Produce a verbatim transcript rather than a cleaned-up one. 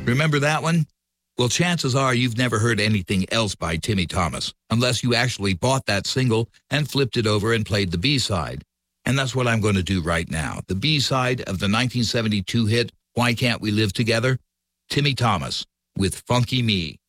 Remember that one? Well, chances are you've never heard anything else by Timmy Thomas, unless you actually bought that single and flipped it over and played the B-side. And that's what I'm going to do right now. The B-side of the nineteen seventy-two hit, Why Can't We Live Together? Timmy Thomas with Funky Me.